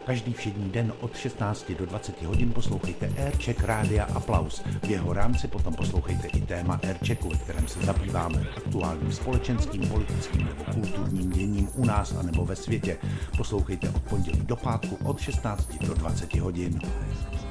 Každý všední den od 16 do 20 hodin poslouchejte Aircheck Rádia Aplaus. V jeho rámci potom poslouchejte i téma Airchecku, ve kterém se zabýváme aktuálním společenským, politickým nebo kulturním děním u nás anebo ve světě. Poslouchejte od pondělí do pátku od 16 do 20 hodin.